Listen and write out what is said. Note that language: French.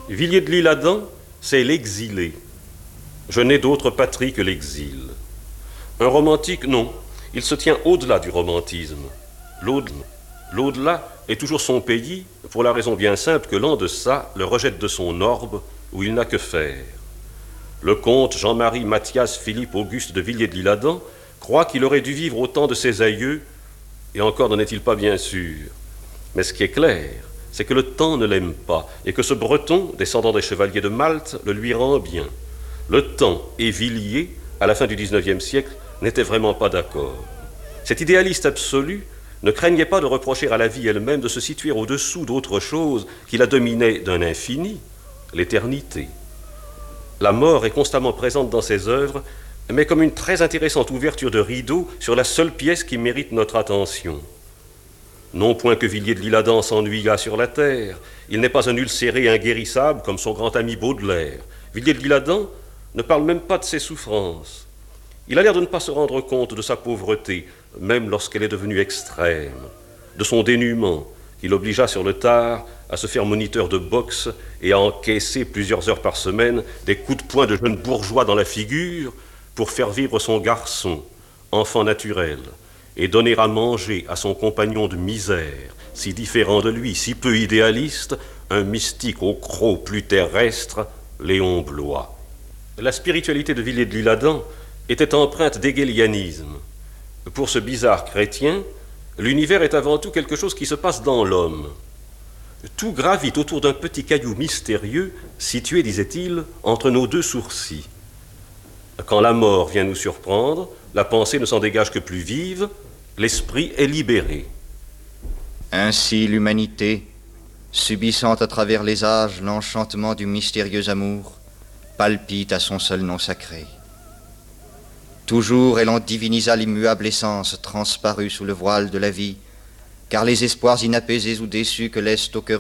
Villiers de l'Isle-Adam, c'est l'exilé. Je n'ai d'autre patrie que l'exil. Un romantique, non. Il se tient au-delà du romantisme. L'au-delà est toujours son pays, pour la raison bien simple que l'en deçà le rejette de son orbe où il n'a que faire. Le comte Jean-Marie Mathias Philippe Auguste de Villiers de l'Isle-Adam croit qu'il aurait dû vivre au temps de ses aïeux, et encore n'en est-il pas bien sûr. Mais ce qui est clair, c'est que le temps ne l'aime pas, et que ce breton, descendant des chevaliers de Malte, le lui rend bien. Le temps et Villiers, à la fin du XIXe siècle, n'étaient vraiment pas d'accord. Cet idéaliste absolu ne craignait pas de reprocher à la vie elle-même de se situer au-dessous d'autre chose qui la dominait d'un infini, l'éternité. La mort est constamment présente dans ses œuvres, mais comme une très intéressante ouverture de rideau sur la seule pièce qui mérite notre attention. Non point que Villiers de l'Isle-Adam s'ennuyât sur la terre, il n'est pas un ulcéré inguérissable comme son grand ami Baudelaire. Villiers de l'Isle-Adam ne parle même pas de ses souffrances. Il a l'air de ne pas se rendre compte de sa pauvreté, même lorsqu'elle est devenue extrême, de son dénuement, qui l'obligea sur le tard à se faire moniteur de boxe et à encaisser plusieurs heures par semaine des coups de poing de jeunes bourgeois dans la figure pour faire vivre son garçon, enfant naturel, et donner à manger à son compagnon de misère, si différent de lui, si peu idéaliste, un mystique au croc plus terrestre, Léon Bloy. La spiritualité de Villiers de l'Isle-Adam était empreinte d'hégélianisme. Pour ce bizarre chrétien, l'univers est avant tout quelque chose qui se passe dans l'homme. Tout gravite autour d'un petit caillou mystérieux, situé, disait-il, entre nos deux sourcils. Quand la mort vient nous surprendre, la pensée ne s'en dégage que plus vive, l'esprit est libéré. Ainsi l'humanité, subissant à travers les âges l'enchantement du mystérieux amour, palpite à son seul nom sacré. Toujours elle en divinisa l'immuable essence transparue sous le voile de la vie, car les espoirs inapaisés ou déçus que laissent au cœur